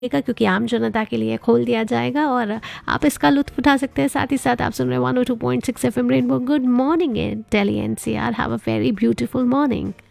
क्योंकि आम जनता के लिए खोल दिया जाएगा और आप इसका लुत्फ उठा सकते हैं। साथ ही साथ आप सुन रहे हैं 102.6 FM rainbow. Good morning in Delhi NCR। Have a very beautiful morning.